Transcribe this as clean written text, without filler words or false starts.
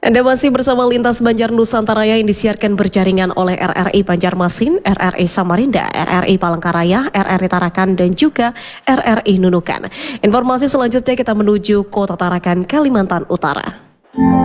Anda masih bersama Lintas Banjar Nusantara yang disiarkan berjaringan oleh RRI Banjarmasin, RRI Samarinda, RRI Palangkaraya, RRI Tarakan, dan juga RRI Nunukan. Informasi selanjutnya kita menuju Kota Tarakan, Kalimantan Utara.